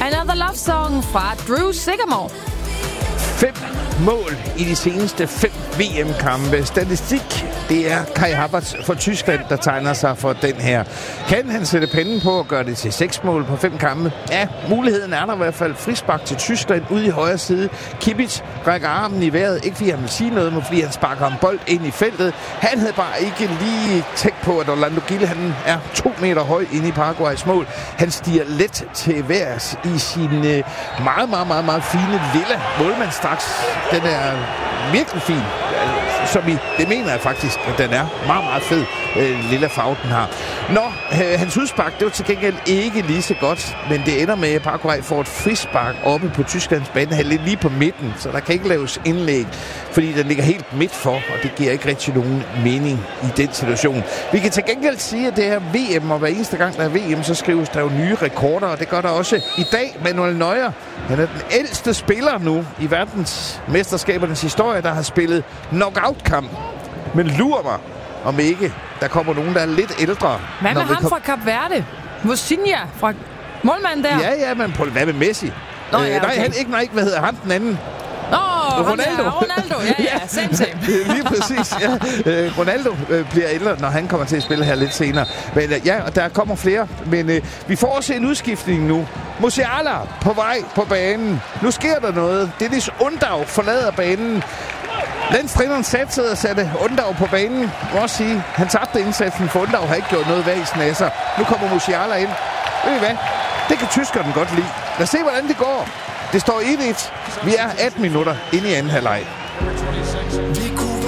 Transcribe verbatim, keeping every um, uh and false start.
Another Love Song fra Drew Sigamore. Fem mål i de seneste fem V M-kampe. Statistik, det er Kai Havertz for Tyskland, der tegner sig for den her. Kan han sætte pennen på og gøre det til seks mål på fem kampe? Ja, muligheden er der i hvert fald. Frispark til Tyskland ude i højre side. Kimmich rækker armen i vejret. Ikke fordi han vil sige noget, men fordi han sparker en bold ind i feltet. Han havde bare ikke lige tænkt på, at Orlando Gil, han er to meter høj inde i Paraguays mål. Han stiger let til værs i sin øh, meget, meget, meget, meget fine lille målmandsdragt. Den er virkelig fin. Som i, det mener jeg faktisk, at den er meget, meget fed, øh, lille farve, den har. Nå, øh, hans udspark, det var til gengæld ikke lige så godt, men det ender med, at Paraguay får et frispark oppe på Tysklands banehalvdel lige på midten, så der kan ikke laves indlæg, fordi den ligger helt midt for, og det giver ikke rigtig nogen mening i den situation. Vi kan til gengæld sige, at det her V M, og hver eneste gang der er V M, så skrives der jo nye rekorder, og det gør der også i dag. Manuel Neuer, han er den ældste spiller nu i verdensmesterskabernes historie, der har spillet knockout-kamp. Men lurer mig, om ikke der kommer nogen, der er lidt ældre. Hvad med ham kom... fra Kap Verde? Mosinha fra målmanden der? Ja, ja, men på, hvad med Messi? Nå, ja, okay. øh, nej, han ikke, nej, ikke, hvad hedder han den anden? Nå, Ronaldo. Ja, Ronaldo, ja, ja, same, same. Lige præcis, ja. Øh, Ronaldo øh, bliver ældre, når han kommer til at spille her lidt senere. Men øh, ja, og der kommer flere. Men øh, vi får også en udskiftning nu. Musiala på vej på banen. Nu sker der noget. Dennis Undav forlader banen. Landstræneren satte og satte Undav på banen. Jeg må også sige, han tabte indsatsen, for Undav har ikke gjort noget væsen af sig. Nu kommer Musiala ind. Ved I hvad? Det kan tyskerne godt lide. Lad os se, hvordan det går. Det står et et. Vi er atten minutter inde i anden halvleg.